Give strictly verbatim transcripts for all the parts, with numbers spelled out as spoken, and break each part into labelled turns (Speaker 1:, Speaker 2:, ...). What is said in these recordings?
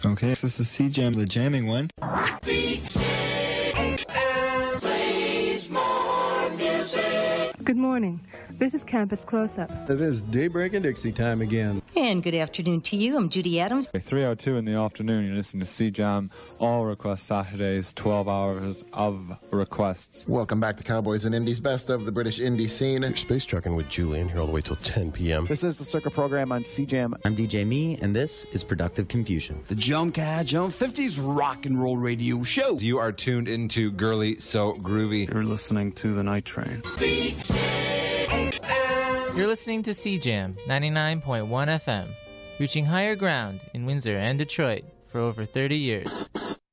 Speaker 1: Okay, so this is C-Jam, the jamming one.
Speaker 2: Good morning. This is Campus Close-Up.
Speaker 3: It is Daybreak and Dixie time again.
Speaker 4: And good afternoon to you. I'm Judy Adams.
Speaker 5: three oh two in the afternoon, you're listening to C-Jam, all request Saturdays, twelve hours of requests.
Speaker 6: Welcome back to Cowboys and Indies, best of the British indie scene.
Speaker 7: You're space trucking with Julian here all the way till ten p.m.
Speaker 8: This is the Circa program on C-Jam.
Speaker 9: I'm D J Me, and this is Productive Confusion.
Speaker 10: The Joan Cash on fifties rock and roll radio show.
Speaker 11: You are tuned into Girly So Groovy.
Speaker 12: You're listening to The Night Train.
Speaker 13: You're listening to C-Jam ninety-nine point one F M, reaching higher ground in Windsor and Detroit for over thirty years.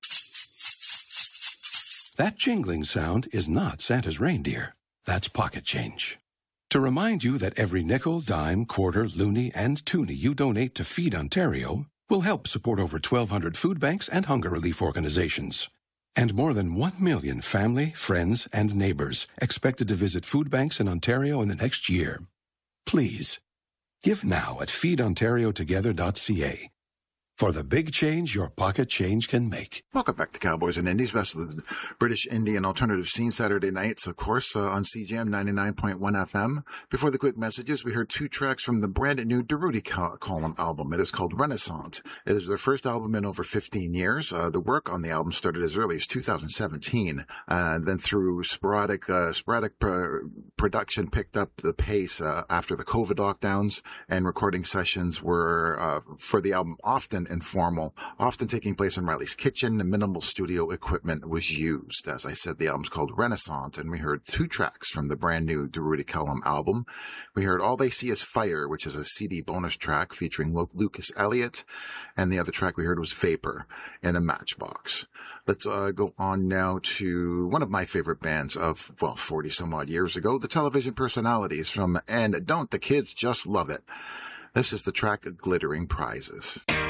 Speaker 14: That jingling sound is not Santa's reindeer. That's pocket change. To remind you that every nickel, dime, quarter, loonie, and toonie you donate to Feed Ontario will help support over twelve hundred food banks and hunger relief organizations. And more than one million family, friends, and neighbors expected to visit food banks in Ontario in the next year. Please, give now at feed ontario together dot c a for the big change your pocket change can make.
Speaker 15: Welcome back to Cowboys and Indies, best of the British indie and alternative scene, Saturday nights, of course, uh, on C-Jam ninety-nine point one F M. Before the quick messages, we heard two tracks from the brand new Durutti Column album. It is called Renaissance. It is their first album in over fifteen years. Uh, the work on the album started as early as two thousand seventeen. Uh, then through sporadic, uh, sporadic pr- production picked up the pace uh, after the COVID lockdowns, and recording sessions were, uh, for the album, often informal, often taking place in Riley's kitchen, and minimal studio equipment was used. As I said, the album's called Renaissance, and we heard two tracks from the brand new Durutti Cullum album. We heard All They See Is Fire, which is a C D bonus track featuring Lucas Elliott, and the other track we heard was Vapor in a Matchbox. Let's uh, go on now to one of my favorite bands of, well, forty some odd years ago, the Television Personalities from And Don't the Kids Just Love It. This is the track Glittering Prizes.